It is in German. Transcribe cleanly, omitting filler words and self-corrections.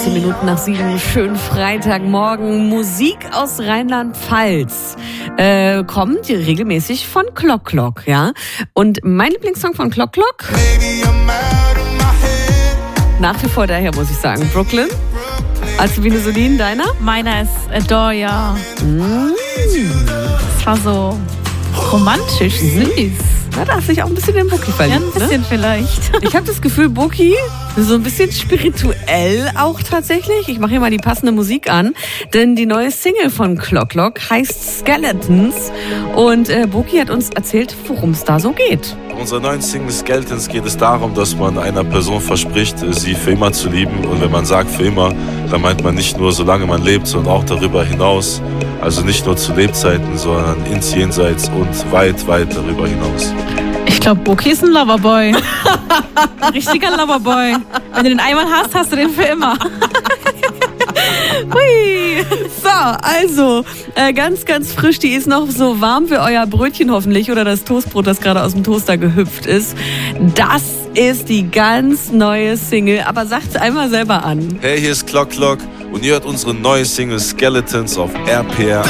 19 Minuten nach 7, schönen Freitagmorgen. Musik aus Rheinland-Pfalz kommt regelmäßig von Clock Clock, ja. Und mein Lieblingssong von Clock Clock, nach wie vor daher, muss ich sagen, Brooklyn. Also wie Solin, deiner? Meiner ist Adore, ja. Das war so romantisch, süß. Da darf sich auch ein bisschen in Boki verlieben. Ja, ein bisschen vielleicht. Ich habe das Gefühl, Boki so ein bisschen spirituell auch tatsächlich. Ich mache hier mal die passende Musik an, denn die neue Single von Clock Clock heißt Skeletons. Und Boki hat uns erzählt, worum es da so geht. In unserer neuen Single Skeletons geht es darum, dass man einer Person verspricht, sie für immer zu lieben. Und wenn man sagt für immer, dann meint man nicht nur, solange man lebt, sondern auch darüber hinaus. Also nicht nur zu Lebzeiten, sondern ins Jenseits und weit, weit darüber hinaus. Ich glaube, Boki ist ein Loverboy. Ein richtiger Loverboy. Wenn du den einmal hast, hast du den für immer. Hui. So, also, ganz, ganz frisch, die ist noch so warm für euer Brötchen hoffentlich oder das Toastbrot, das gerade aus dem Toaster gehüpft ist. Das ist die ganz neue Single, aber sagt's einmal selber an. Hey, hier ist Clock Clock und ihr hört unsere neue Single Skeletons auf RPR 1.